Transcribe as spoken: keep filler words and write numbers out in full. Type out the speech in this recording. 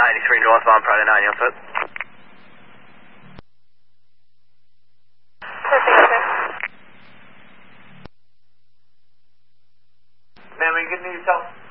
ninety-three northbound, Friday nine, you're set. Ma'am, are you getting yourself?